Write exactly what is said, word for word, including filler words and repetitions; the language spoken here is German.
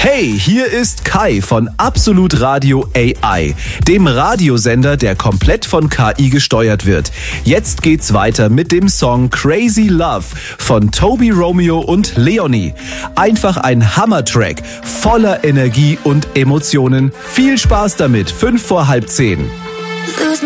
Hey, hier ist Kai von Absolut Radio A I, dem Radiosender, der komplett von K I gesteuert wird. Jetzt geht's weiter mit dem Song Crazy Love von Toby Romeo und Leonie. Einfach ein Hammer-Track, voller Energie und Emotionen. Viel Spaß damit, fünf vor halb zehn.